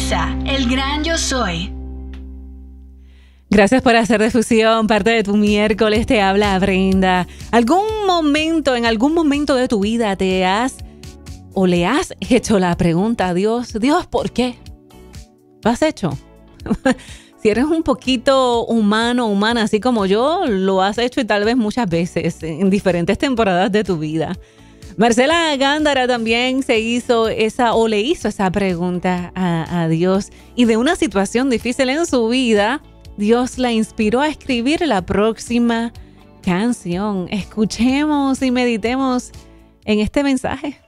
Sintoniza el gran yo soy. Gracias por hacer de Fusión parte de tu miércoles. Te habla Brenda. En algún momento de tu vida le has hecho la pregunta a Dios, ¿por qué? ¿Lo has hecho? Si eres un poquito humana, así como yo, lo has hecho y tal vez muchas veces en diferentes temporadas de tu vida. Marcela Gándara también le hizo esa pregunta a Dios, y de una situación difícil en su vida, Dios la inspiró a escribir la próxima canción. Escuchemos y meditemos en este mensaje.